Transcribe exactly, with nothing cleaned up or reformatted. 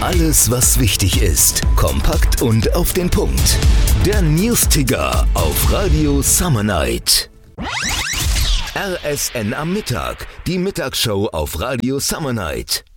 Alles, was wichtig ist, kompakt und auf den Punkt. Der News-Ticker auf Radio Summer Night. R S N am Mittag, die Mittagsshow auf Radio Summer Night.